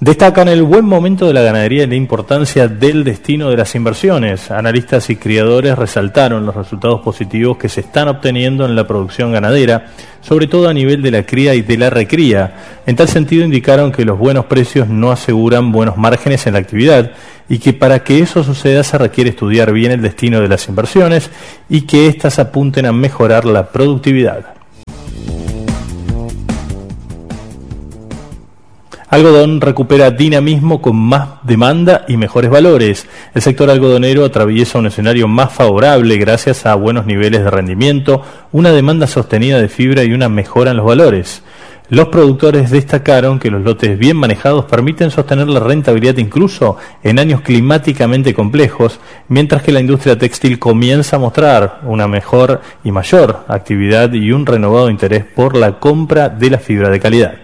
Destacan el buen momento de la ganadería y la importancia del destino de las inversiones. Analistas y criadores resaltaron los resultados positivos que se están obteniendo en la producción ganadera, sobre todo a nivel de la cría y de la recría. En tal sentido indicaron que los buenos precios no aseguran buenos márgenes en la actividad y que para que eso suceda se requiere estudiar bien el destino de las inversiones y que éstas apunten a mejorar la productividad. Algodón recupera dinamismo con más demanda y mejores valores. El sector algodonero atraviesa un escenario más favorable gracias a buenos niveles de rendimiento, una demanda sostenida de fibra y una mejora en los valores. Los productores destacaron que los lotes bien manejados permiten sostener la rentabilidad incluso en años climáticamente complejos, mientras que la industria textil comienza a mostrar una mejor y mayor actividad y un renovado interés por la compra de la fibra de calidad.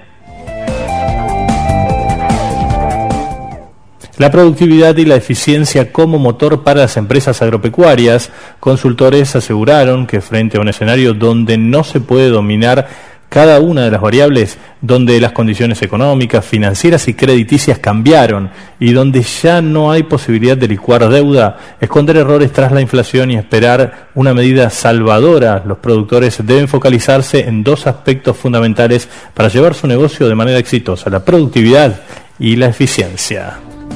La productividad y la eficiencia como motor para las empresas agropecuarias. Consultores aseguraron que frente a un escenario donde no se puede dominar cada una de las variables, donde las condiciones económicas, financieras y crediticias cambiaron y donde ya no hay posibilidad de licuar deuda, esconder errores tras la inflación y esperar una medida salvadora, los productores deben focalizarse en dos aspectos fundamentales para llevar su negocio de manera exitosa: la productividad y la eficiencia.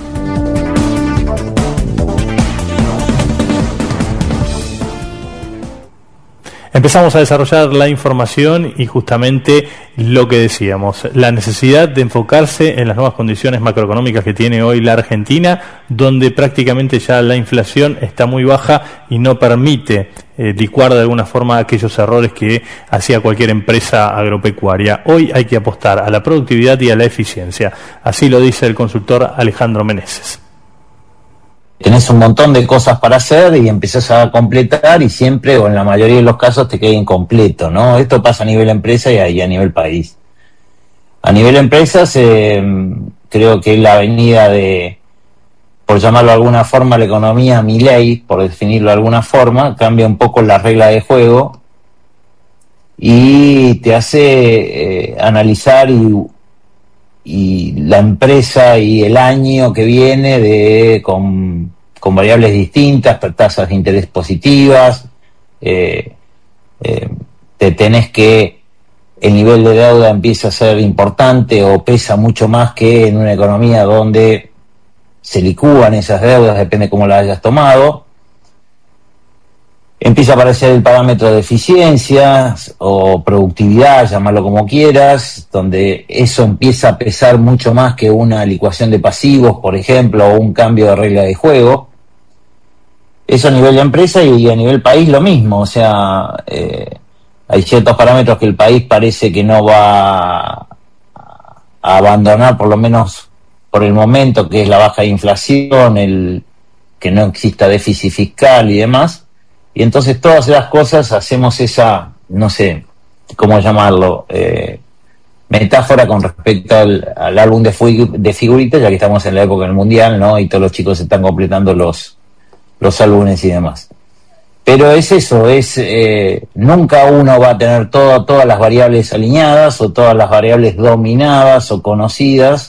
Empezamos a desarrollar la información y justamente lo que decíamos, la necesidad de enfocarse en las nuevas condiciones macroeconómicas que tiene hoy la Argentina, donde prácticamente ya la inflación está muy baja y no permite licuar de alguna forma aquellos errores que hacía cualquier empresa agropecuaria. Hoy hay que apostar a la productividad y a la eficiencia. Así lo dice el consultor Alejandro Meneses. Tenés un montón de cosas para hacer y empezás a completar y siempre, o en la mayoría de los casos, te queda incompleto, ¿no? Esto pasa a nivel empresa y a nivel país. A nivel empresas, creo que la venida de, por llamarlo de alguna forma, la economía Milei, por definirlo de alguna forma, cambia un poco la regla de juego y te hace analizar y la empresa y el año que viene con variables distintas, tasas de interés positivas, te tenés que el nivel de deuda empieza a ser importante o pesa mucho más que en una economía donde se licúan esas deudas, depende cómo las hayas tomado. Empieza a aparecer el parámetro de eficiencia o productividad, llamarlo como quieras, donde eso empieza a pesar mucho más que una licuación de pasivos, por ejemplo, o un cambio de regla de juego. Eso a nivel de empresa y a nivel país lo mismo, o sea, hay ciertos parámetros que el país parece que no va a abandonar, por lo menos por el momento, que es la baja inflación, el que no exista déficit fiscal y demás. Y entonces todas esas cosas hacemos esa, no sé cómo llamarlo, metáfora con respecto al álbum de figuritas, ya que estamos en la época del mundial, ¿no? Y todos los chicos están completando los álbumes y demás. Pero es eso, nunca uno va a tener todas las variables alineadas o todas las variables dominadas o conocidas.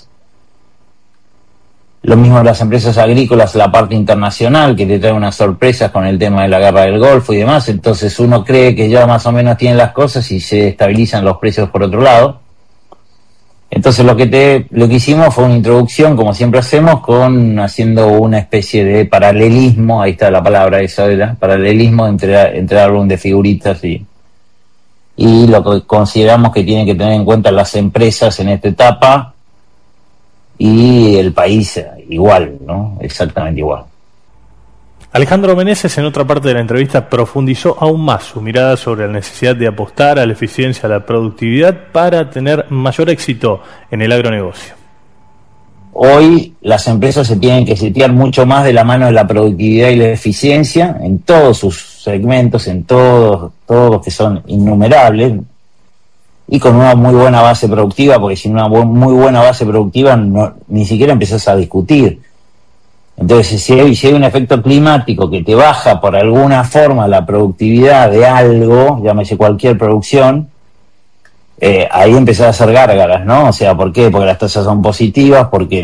Lo mismo en las empresas agrícolas, la parte internacional, que te trae unas sorpresas con el tema de la guerra del Golfo y demás. Entonces uno cree que ya más o menos tiene las cosas y se estabilizan los precios por otro lado. Entonces lo que hicimos fue una introducción, como siempre hacemos, haciendo una especie de paralelismo, ahí está la palabra esa, ¿verdad? Paralelismo entre el álbum de figuritas y lo que consideramos que tienen que tener en cuenta las empresas en esta etapa. Y el país igual, ¿no? Exactamente igual. Alejandro Meneses, en otra parte de la entrevista, profundizó aún más su mirada sobre la necesidad de apostar a la eficiencia, a la productividad para tener mayor éxito en el agronegocio. Hoy las empresas se tienen que setear mucho más de la mano de la productividad y la eficiencia en todos sus segmentos, en todos que son innumerables, y con una muy buena base productiva, porque sin una muy buena base productiva ni siquiera empezás a discutir. Entonces, si hay un efecto climático que te baja por alguna forma la productividad de algo, llámese cualquier producción, ahí empezás a hacer gárgaras, ¿no? O sea, ¿por qué? Porque las tasas son positivas, porque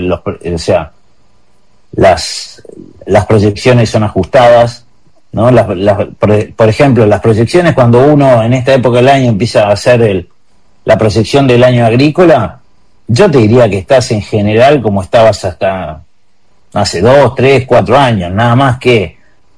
las proyecciones son ajustadas, ¿no? Por ejemplo, las proyecciones, cuando uno en esta época del año empieza a hacer la proyección del año agrícola, yo te diría que estás en general como estabas hasta hace 2, 3, 4 años, nada más que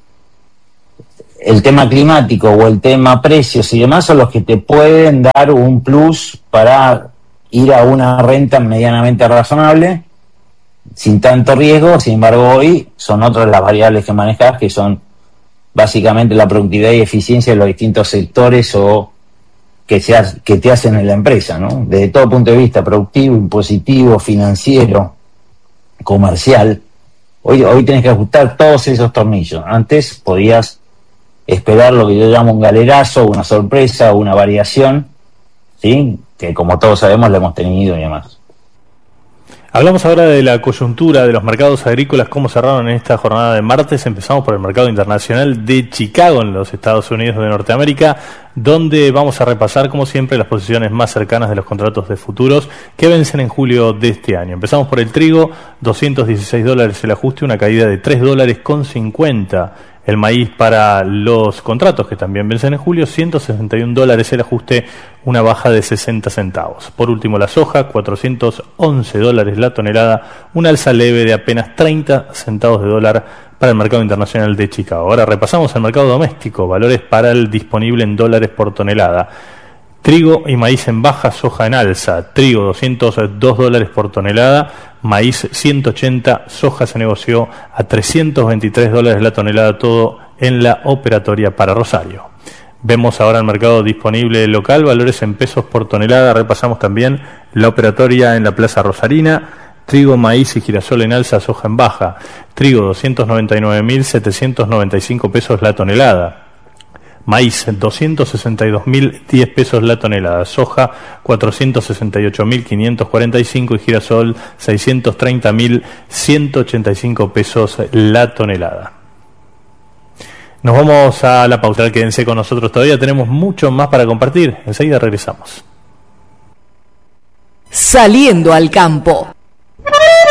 el tema climático o el tema precios y demás son los que te pueden dar un plus para ir a una renta medianamente razonable, sin tanto riesgo. Sin embargo, hoy son otras las variables que manejas, que son básicamente la productividad y eficiencia de los distintos sectores o que te hacen en la empresa, ¿no? Desde todo punto de vista, productivo, impositivo, financiero, comercial. Hoy tenés que ajustar todos esos tornillos. Antes podías esperar lo que yo llamo un galerazo, una sorpresa, una variación, ¿sí? Que como todos sabemos la hemos tenido y demás. Hablamos ahora de la coyuntura de los mercados agrícolas, cómo cerraron en esta jornada de martes. Empezamos por el mercado internacional de Chicago, en los Estados Unidos de Norteamérica, donde vamos a repasar, como siempre, las posiciones más cercanas de los contratos de futuros que vencen en julio de este año. Empezamos por el trigo, $216 el ajuste, una caída de $3.50. El maíz para los contratos que también vencen en julio, $161 el ajuste, una baja de 60 centavos. Por último, la soja, $411 la tonelada, un alza leve de apenas 30 centavos de dólar para el mercado internacional de Chicago. Ahora repasamos el mercado doméstico, valores para el disponible en dólares por tonelada. Trigo y maíz en baja, soja en alza. Trigo $202 por tonelada, maíz 180, soja se negoció a $323 la tonelada, todo en la operatoria para Rosario. Vemos ahora el mercado disponible local, valores en pesos por tonelada. Repasamos también la operatoria en la Plaza Rosarina. Trigo, maíz y girasol en alza, soja en baja. Trigo 299.795 pesos la tonelada. Maíz 262.010 pesos la tonelada, soja 468.545 y girasol 630.185 pesos la tonelada. Nos vamos a la pausa, quédense con nosotros, todavía tenemos mucho más para compartir, enseguida regresamos. Saliendo al campo.